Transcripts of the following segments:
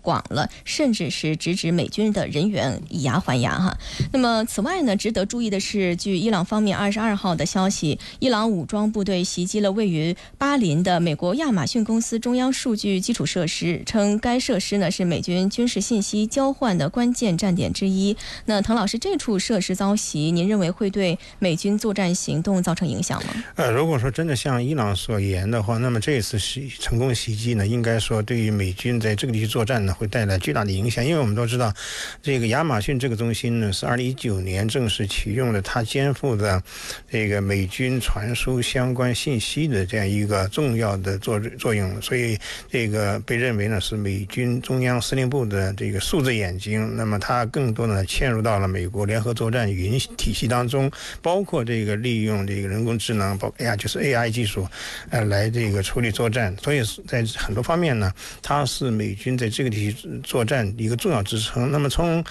广了，甚至是直指美军的人员，以牙还牙哈。那么此外呢，值得注意的是，据伊朗方面22号的消息，伊朗武装部队袭击了位于巴林的美国亚马逊公司中央数据基础设施，称该设施呢是美军军事信息交换的关键站点之一。那滕老师，这处设施遭袭，您认为会对美军作战行动造成影响吗？ 如果说真的像伊朗所言的话，那么这一次成功袭击呢，应该说对于美军在这个地区作战呢会带来巨大的影响。因为我们都知道，这个亚马逊这个中心呢是2019年正式启用了它肩负的这个美军传输相关信息的这样一个重要的作用，所以这个被认为呢是美军中央司令部的这个数字眼睛。那么它更多的嵌入到了美国联合作战云体系当中，包括这个利用这个人工智能，就是 AI 技术，来这个处理作战。所以在很多方面呢，它是美军在这个地区作战一个重要支撑。那么从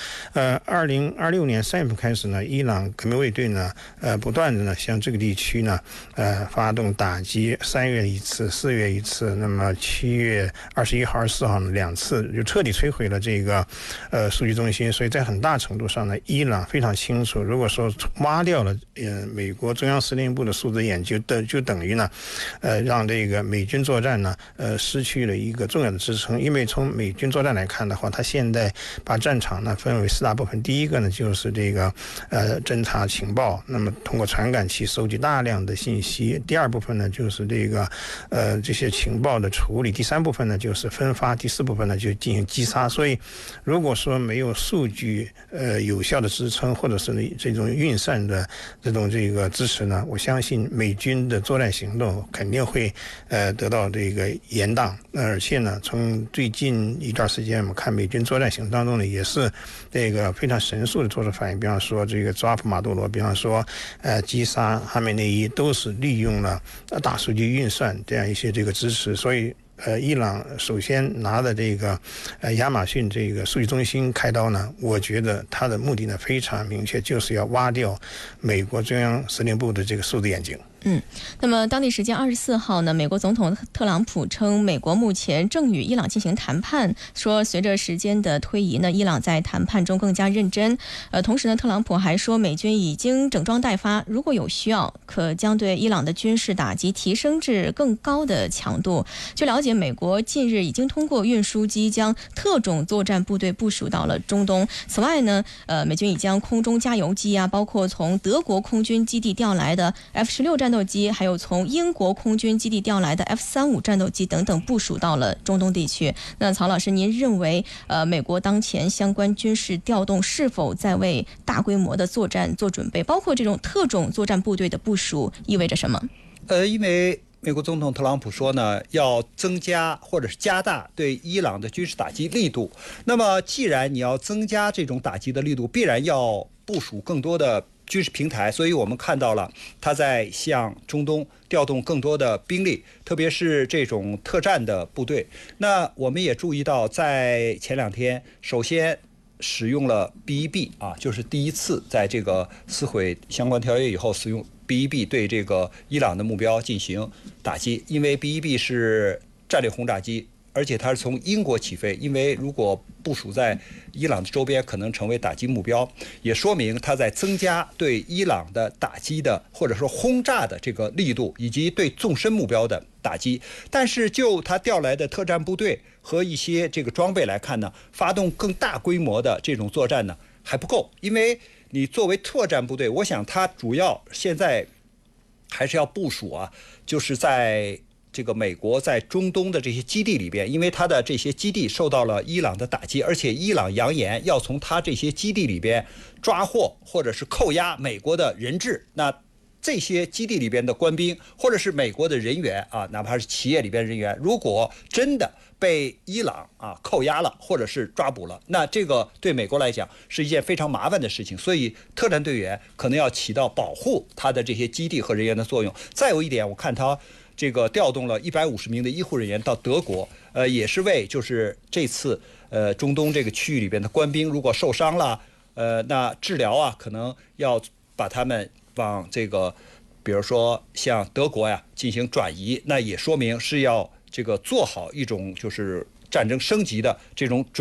2026年3月份开始呢，伊朗革命卫队呢不断的呢向这个地区呢发动打击，3月一次，4月一次，那么7月21号、24号呢2次，就彻底摧毁了这个数据中心。所以在很大程度上呢，伊朗非常清楚，如果说挖掉了美国中央司令部的数字眼，就等于呢让这个美军作战呢失去了一个重要的支撑。因为从美军作战来看的话，它现在把战场呢分为4大部分。第一个呢就是这个侦察情报，那么通过传感器收集大量的信息。第二部分呢就是这个这些情报的处理。第三部分呢就是分发。第四部分呢就进行击杀。所以如果说没有数据有效的支撑，或者是这种运算的这个支持呢，我相信美军的作战行动肯定会得到这个延宕。而且呢，从最近一段时间我们看美军作战行动当中呢，也是这个非常神速的做出反应。比方说这个抓捕马杜罗，比方说击杀哈梅内伊，都是利用了大数据运算这样一些这个支持。所以伊朗首先拿的这个亚马逊这个数据中心开刀呢，我觉得他的目的呢非常明确，就是要挖掉美国中央司令部的这个数字眼睛。 那么当地时间24号呢，美国总统特朗普称，美国目前正与伊朗进行谈判，说随着时间的推移呢，伊朗在谈判中更加认真。同时呢，特朗普还说，美军已经整装待发，如果有需要，可将对伊朗的军事打击提升至更高的强度。据了解，美国近日已经通过运输机将特种作战部队部署到了中东。此外呢，美军已将空中加油机包括从德国空军基地调来的 F-16战斗机，还有从英国空军基地调来的 F-35战斗机等等部署到了中东地区。那曹老师，您认为美国当前相关军事调动是否在为大规模的作战做准备？包括这种特种作战部队的部署意味着什么？ 因为美国总统特朗普说呢，要增加或者是加大对伊朗的军事打击力度。那么既然你要增加这种打击的力度，必然要部署更多的军事平台，所以我们看到了他在向中东调动更多的兵力，特别是这种特战的部队。那我们也注意到，在前2天，首先使用了 B-1B 就是第一次在这个撕毁相关条约以后，使用 B-1B 对这个伊朗的目标进行打击。因为 B-1B 是战略轰炸机，而且它是从英国起飞，因为如果部署在伊朗的周边，可能成为打击目标，也说明它在增加对伊朗的打击的或者说轰炸的这个力度，以及对纵深目标的打击。但是就它调来的特战部队和一些这个装备来看呢，发动更大规模的这种作战呢还不够。因为你作为特战部队，我想它主要现在还是要部署就是在这个美国在中东的这些基地里边，因为它的这些基地受到了伊朗的打击，而且伊朗扬言要从它这些基地里边抓获或者是扣押美国的人质。那这些基地里边的官兵或者是美国的人员哪怕是企业里边人员，如果真的被伊朗扣押了或者是抓捕了，那这个对美国来讲是一件非常麻烦的事情。所以特战队员可能要起到保护他的这些基地和人员的作用。再有一点，我看他这个调动了150名的医护人员到德国，也是为就是这次中东这个区域里边的官兵如果受伤了，那治疗可能要把他们往这个比如说像德国进行转移，那也说明是要这个做好一种就是战争升级的这种准